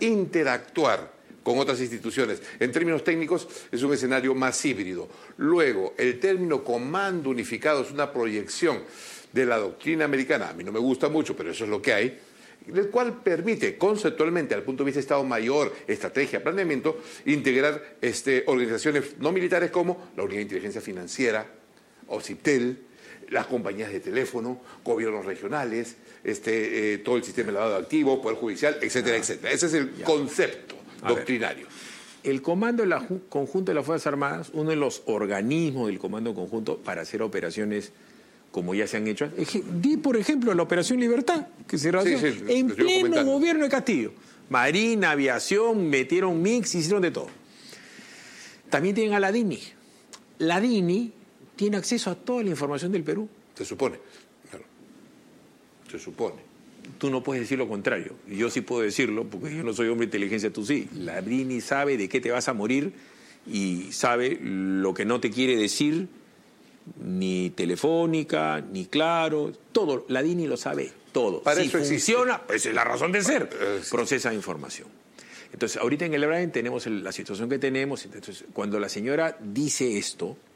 interactuar con otras instituciones. En términos técnicos es un escenario más híbrido. Luego, el término comando unificado es una proyección de la doctrina americana. A mí no me gusta mucho, pero eso es lo que hay, el cual permite conceptualmente, al punto de vista de Estado Mayor, estrategia, planeamiento, integrar organizaciones no militares como la Unidad de Inteligencia Financiera, OCIPTEL, las compañías de teléfono, gobiernos regionales, todo el sistema de lavado de activos, Poder Judicial, etcétera, etcétera. Ese es el concepto doctrinario. El Comando Conjunto de las Fuerzas Armadas, uno de los organismos del Comando Conjunto para hacer operaciones como ya se han hecho. Di, por ejemplo, la Operación Libertad, que se realizó en pleno gobierno de Castillo. Marina, aviación, metieron mix, hicieron de todo. También tienen a la DINI. La DINI tiene acceso a toda la información del Perú. Se supone. Claro. Se supone. Tú no puedes decir lo contrario. Y yo sí puedo decirlo, porque yo no soy hombre de inteligencia, tú sí. La DINI sabe de qué te vas a morir y sabe lo que no te quiere decir, ni Telefónica, ni Claro, todo. La DINI lo sabe todo. Para si eso funciona, pues es la razón de ser. Procesa información. Entonces, ahorita en el Brain tenemos la situación que tenemos. Entonces, cuando la señora dice esto,